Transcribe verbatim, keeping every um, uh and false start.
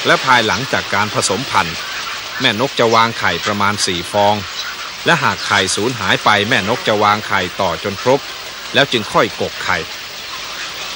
และภายหลังจากการผสมพันธุ์แม่นกจะวางไข่ประมาณสี่ฟองและหากไข่สูญหายไปแม่นกจะวางไข่ต่อจนครบแล้วจึงค่อยกกไข่